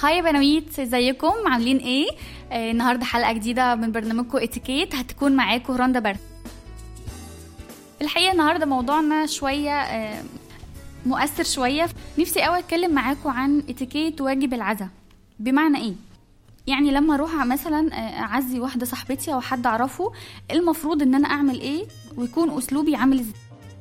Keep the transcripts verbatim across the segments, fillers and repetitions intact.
هاي يا بنويت، ازيكم؟ عاملين ايه؟ آه النهارده حلقه جديده من برنامجكم اتيكيت، هتكون معاكم رندا برد. الحقيقه النهارده موضوعنا شويه آه مؤثر شويه. نفسي قوي اتكلم معاكم عن اتيكيت واجب العزاء. بمعنى ايه؟ يعني لما اروح مثلا اعزي واحده صاحبتي او حد اعرفه، المفروض ان انا اعمل ايه ويكون اسلوبي عامل ازاي.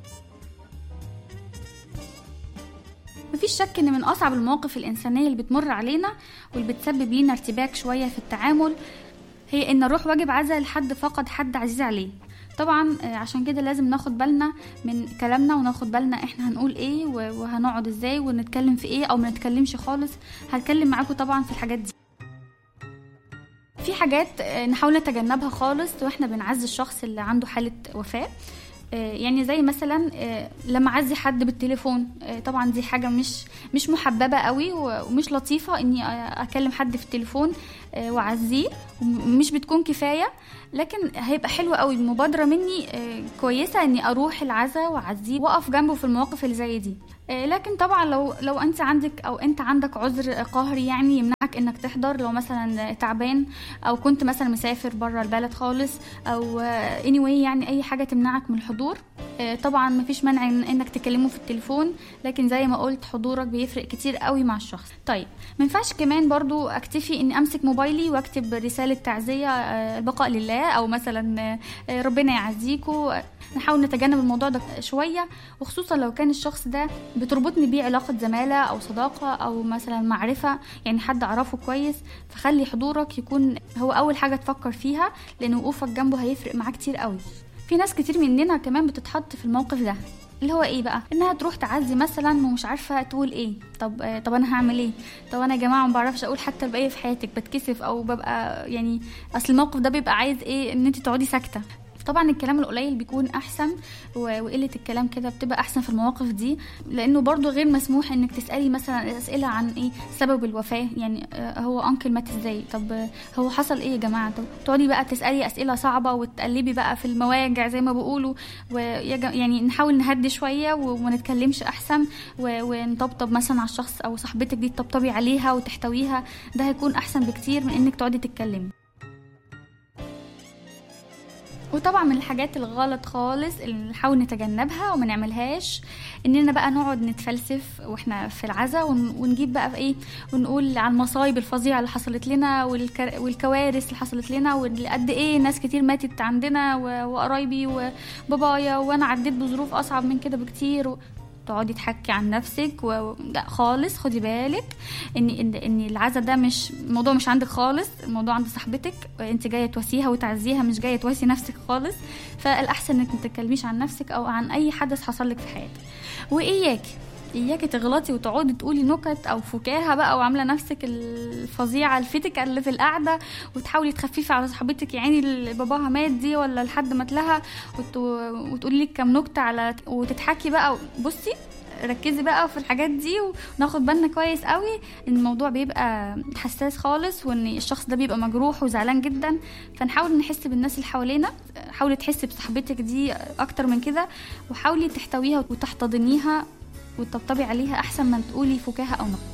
مفيش شك ان من اصعب المواقف الانسانيه اللي بتمر علينا واللي بتسبب لينا ارتباك شويه في التعامل هي ان نروح واجب عزاء لحد فقد حد عزيز عليه. طبعا عشان كده لازم ناخد بالنا من كلامنا وناخد بالنا احنا هنقول ايه وهنقعد ازاي ونتكلم في ايه او ما نتكلمش خالص. هتكلم معاكم طبعا في الحاجات دي. في حاجات نحاول نتجنبها خالص واحنا بنعزي الشخص اللي عنده حالة وفاة. يعني زي مثلا لما اعزي حد بالتليفون، طبعا دي حاجة مش مش محببة قوي ومش لطيفة اني اكلم حد في التليفون واعزيه، ومش بتكون كفاية. لكن هيبقى حلو قوي المبادرة مني كويسة اني اروح العزاء واعزيه واقف جنبه في المواقف اللي زي دي. لكن طبعا لو لو انت عندك او انت عندك عذر قهري يعني يمنعك انك تحضر، لو مثلا تعبان او كنت مثلا مسافر بره البلد خالص او anyway يعني اي حاجة تمنعك من الحضور، طبعا مفيش مانع انك تكلمه في التليفون. لكن زي ما قلت حضورك بيفرق كتير قوي مع الشخص. طيب منفعش كمان برضو اكتفي اني امسك موبايلي واكتب رسالة تعزية البقاء لله او مثلا ربنا يعزيكوا. نحاول نتجنب الموضوع ده شوية، وخصوصا لو كان الشخص ده بتربطني بيه علاقة زمالة أو صداقة أو مثلا معرفة، يعني حد أعرفه كويس. فخلي حضورك يكون هو أول حاجة تفكر فيها، لأن وقوفك جنبه هيفرق معاه كتير قوي. في ناس كتير مننا كمان بتتحط في الموقف ده، اللي هو ايه بقى؟ انها تروح تعزي مثلا ومش عارفه تقول ايه. طب طب انا هعمل ايه؟ طب انا يا جماعه ما بعرفش اقول حتى الباقي في حياتك، بتكسف او ببقى يعني اصل الموقف ده بيبقى عايز ايه ان انت تقعدي ساكته. طبعا الكلام القليل بيكون احسن، وقله الكلام كده بتبقى احسن في المواقف دي، لانه برضو غير مسموح انك تسالي مثلا اسئله عن ايه سبب الوفاه. يعني هو انكل مات ازاي؟ طب هو حصل ايه يا جماعه؟ طب تقعدي بقى تسالي اسئله صعبه وتقلبي بقى في المواجع زي ما بيقولوا. ويعني نحاول نهدي شويه وما نتكلمش احسن، ونطبطب مثلا على الشخص او صاحبتك دي تطبطبي عليها وتحتويها. ده هيكون احسن بكتير من انك تقعدي تتكلمي. وطبعا من الحاجات الغلط خالص اللي نحاول نتجنبها وما نعملهاش اننا بقى نقعد نتفلسف واحنا في العزاء ونجيب بقى في ايه ونقول على المصايب الفظيعه اللي حصلت لنا والكوارث اللي حصلت لنا وقد ايه ناس كتير ماتت عندنا وقرايبي وبابايا وانا عديت بظروف اصعب من كده بكتير. تقعدي تحكي عن نفسك و... لا خالص. خدي بالك ان ان, إن العزاء ده مش الموضوع مش عندك خالص، الموضوع عند صاحبتك. انت جايه تواسيها وتعزيها، مش جايه تواسي نفسك خالص. فالاحسن انك ما تتكلميش عن نفسك او عن اي حدث حصل لك في حياتك. واياك اياكي تغلطي وتقعدي تقولي نكت او فكاهه بقى وعامله نفسك الفظيعه الفتكه اللي في القعده، وتحاولي تخففي على صاحبتك يعني اللي باباها مات دي ولا لحد مات لها، وت... وتقولي لك كام نكته على وتضحكي بقى. بصي ركزي بقى في الحاجات دي وناخد بالنا كويس قوي ان الموضوع بيبقى حساس خالص، وان الشخص ده بيبقى مجروح وزعلان جدا. فنحاول نحس بالناس اللي حوالينا. حاولي تحسي بصاحبتك دي اكتر من كده، وحاولي تحتويها وتحتضنيها وتطبطبي عليها احسن ما تقولي فكاهه او نكته.